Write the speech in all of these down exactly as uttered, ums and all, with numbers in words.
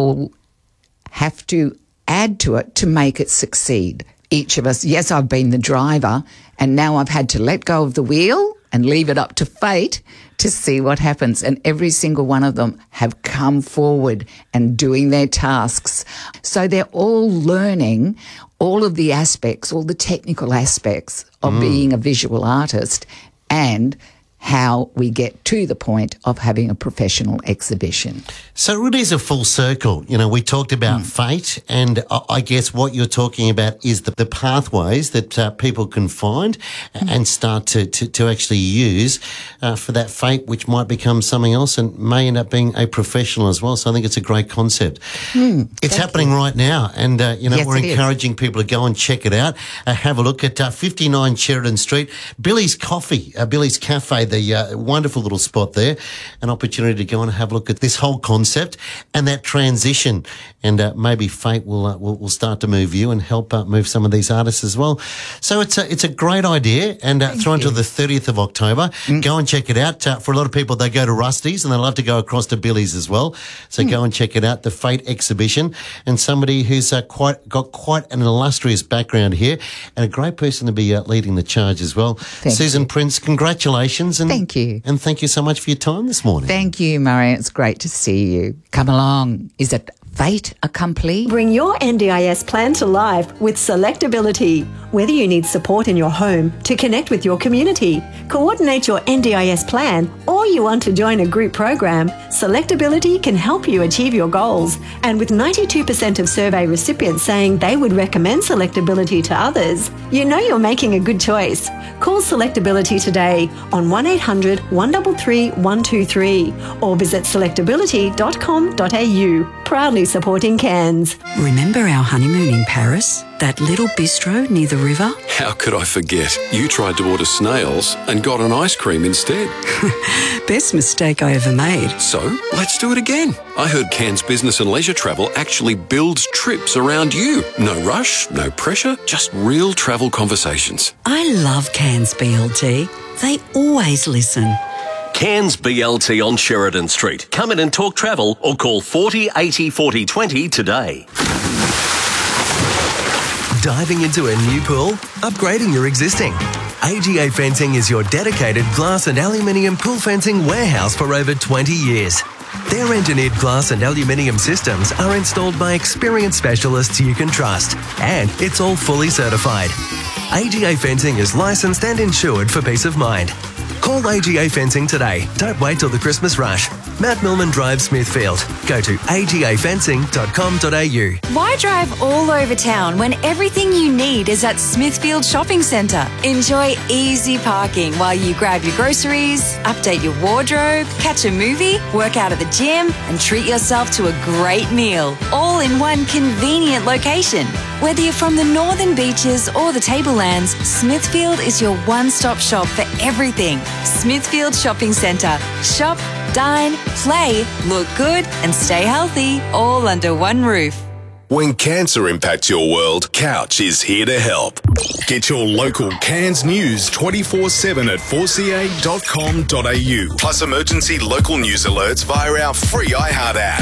all have to add to it to make it succeed. Each of us, yes, I've been the driver, and now I've had to let go of the wheel and leave it up to fate to see what happens. And every single one of them have come forward and doing their tasks. So they're all learning all of the aspects, all the technical aspects of mm. being a visual artist, and how we get to the point of having a professional exhibition. So it really is a full circle. You know, we talked about mm. fate, and I guess what you're talking about is the, the pathways that uh, people can find mm. and start to, to, to actually use uh, for that fate, which might become something else and may end up being a professional as well. So I think it's a great concept. Mm, it's happening you. right now, and, uh, you know, yes, we're encouraging is. people to go and check it out. Uh, have a look at uh, fifty-nine Sheridan Street. Billy's Coffee, uh, Billy's Cafe, the uh, wonderful little spot there, an opportunity to go and have a look at this whole concept and that transition, and uh, maybe fate will, uh, will will start to move you and help uh, move some of these artists as well. So it's a, it's a great idea, and uh, through until the thirtieth of October. Mm. Go and check it out. Uh, for a lot of people, they go to Rusty's and they love to go across to Billy's as well. So mm. go and check it out, the Fate exhibition, and somebody who's uh, quite got quite an illustrious background here and a great person to be uh, leading the charge as well. Thank Susan you. Prince, congratulations. And, thank you. And thank you so much for your time this morning. Thank you, Murray. It's great to see you. Come along. Is it fait accompli? Bring your N D I S plan to life with Selectability. Whether you need support in your home, to connect with your community, coordinate your N D I S plan, or you want to join a group program, Selectability can help you achieve your goals. And with ninety-two percent of survey recipients saying they would recommend Selectability to others, you know you're making a good choice. Call Selectability today on one eight hundred, one three three, one two three or visit selectability dot com dot a u. Proudly supporting Cairns. Remember our honeymoon in Paris? That little bistro near the river? How could I forget? You tried to order snails and got an ice cream instead. Best mistake I ever made. So, let's do it again. I heard Cairns Business and Leisure Travel actually builds trips around you. No rush, no pressure, just real travel conversations. I love Cairns B L T. They always listen. Cairns B L T on Sheridan Street. Come in and talk travel or call forty eighty forty twenty today. Diving into a new pool? Upgrading your existing? A G A Fencing is your dedicated glass and aluminium pool fencing warehouse for over twenty years. Their engineered glass and aluminium systems are installed by experienced specialists you can trust, and it's all fully certified. A G A Fencing is licensed and insured for peace of mind. Call A G A Fencing today. Don't wait till the Christmas rush. Matt Millman Drive, Smithfield. Go to a g a fencing dot com dot a u. Why drive all over town when everything you need is at Smithfield Shopping Centre? Enjoy easy parking while you grab your groceries, update your wardrobe, catch a movie, work out at the gym, and treat yourself to a great meal, all in one convenient location. Whether you're from the northern beaches or the tablelands, Smithfield is your one-stop shop for everything. Smithfield Shopping Centre. Shop, dine, play, look good and stay healthy, all under one roof. When cancer impacts your world, Couch is here to help. Get your local Cairns news twenty-four seven at four c a dot com dot a u. Plus emergency local news alerts via our free iHeart app.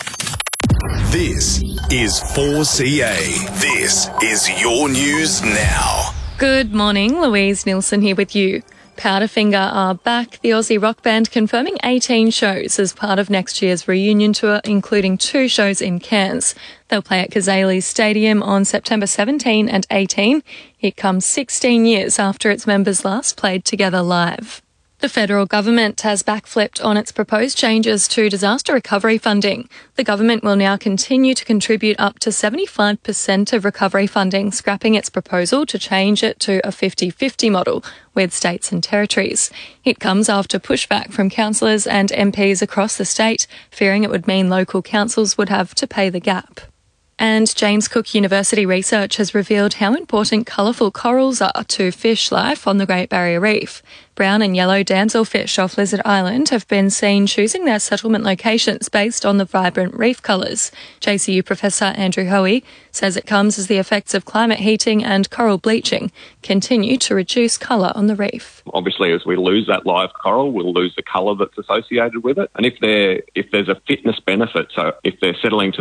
This is four C A. This is your news now. Good morning, Louise Nielsen here with you. Powderfinger are back. The Aussie rock band confirming eighteen shows as part of next year's reunion tour, including two shows in Cairns. They'll play at Kazales Stadium on September seventeenth and eighteenth. It comes sixteen years after its members last played together live. The federal government has backflipped on its proposed changes to disaster recovery funding. The government will now continue to contribute up to seventy-five percent of recovery funding, scrapping its proposal to change it to a fifty-fifty model with states and territories. It comes after pushback from councillors and M Ps across the state, fearing it would mean local councils would have to pay the gap. And James Cook University research has revealed how important colourful corals are to fish life on the Great Barrier Reef. Brown and yellow damselfish off Lizard Island have been seen choosing their settlement locations based on the vibrant reef colours. J C U Professor Andrew Hoey says it comes as the effects of climate heating and coral bleaching continue to reduce colour on the reef. Obviously, as we lose that live coral, we'll lose the colour that's associated with it. And if there if there's a fitness benefit, so if they're settling to